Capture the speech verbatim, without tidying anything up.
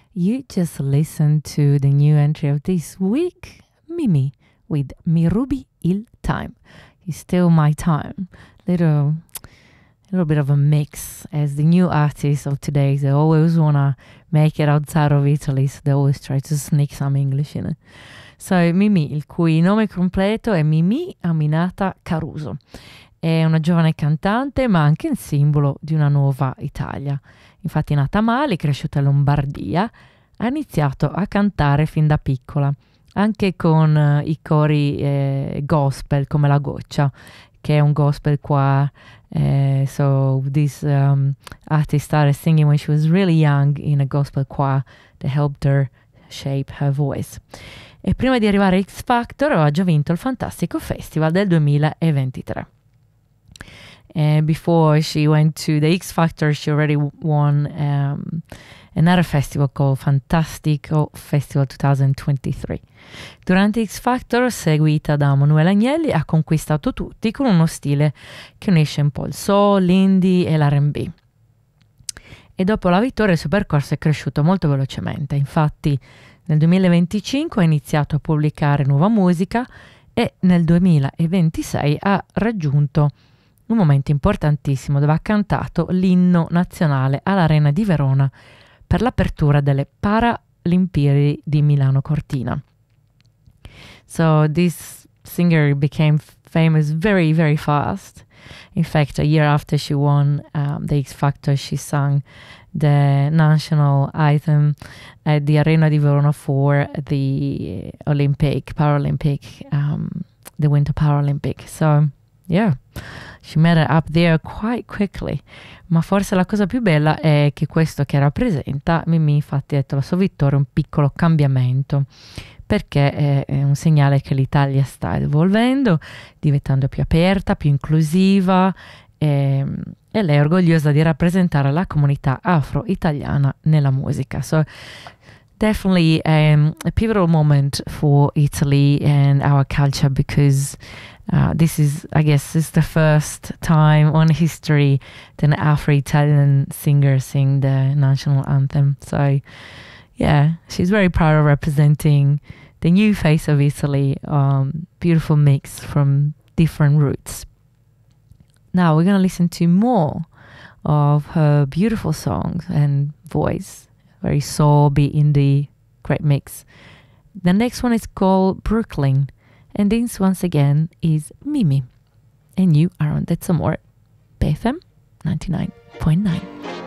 You just listened to the new entry of this week, Mimi, with Mi rubi il time. You steal my time. Little, little bit of a mix, as the new artists of today, they always want to make it outside of Italy, so they always try to sneak some English in it. So, Mimi, il cui nome completo è Mimì Aminata Caruso. È una giovane cantante, ma anche il simbolo di una nuova Italia. Infatti, nata a Mali, cresciuta in Lombardia, ha iniziato a cantare fin da piccola, anche con uh, i cori eh, gospel come La Goccia, che è un gospel choir. Uh, so this um, artist started singing when she was really young in a gospel choir that helped her shape her voice. E prima di arrivare a X Factor ha già vinto il Fantastico Festival del duemilaventitré. And before she went to the X Factor, she already won um, another festival called Fantastico Festival twenty twenty-three. Durante X Factor, seguita da Manuela Agnelli, ha conquistato tutti con uno stile che unisce un po' il soul, l'indie e l'R and B. E dopo la vittoria il suo percorso è cresciuto molto velocemente. Infatti nel duemilaventicinque ha iniziato a pubblicare nuova musica e nel duemilaventisei ha raggiunto un momento importantissimo dove ha cantato l'inno nazionale all'Arena di Verona per l'apertura delle Paralimpiadi di Milano Cortina. So this singer became famous very, very fast. In fact, a year after she won um, the X Factor, she sang the national anthem at the Arena di Verona for the Olympic, Paralympic, um, the Winter Paralympic. So, yeah, she made it up there quite quickly. Ma forse la cosa più bella è che questo che rappresenta, Mimì infatti ha detto la sua vittoria è un piccolo cambiamento, perché è, è un segnale che l'Italia sta evolvendo, diventando più aperta, più inclusiva, e, e lei è orgogliosa di rappresentare la comunità afro-italiana nella musica. So definitely um, a pivotal moment for Italy and our culture, because uh, this is, I guess, is the first time on history that an Afro-Italian singer sing the national anthem. So yeah, she's very proud of representing the new face of Italy. Um, beautiful mix from different roots. Now we're going to listen to more of her beautiful songs and voice. Very soul-y, indie, great mix. The next one is called Brooklyn. And this, once again, is Mimi. And you are on That's Amore, B F M ninety-nine point nine.